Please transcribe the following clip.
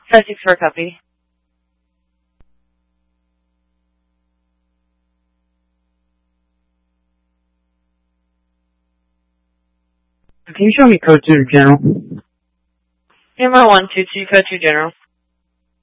5-6 for a copy. Can you show me code 2 to General? Number 122, code 2 General.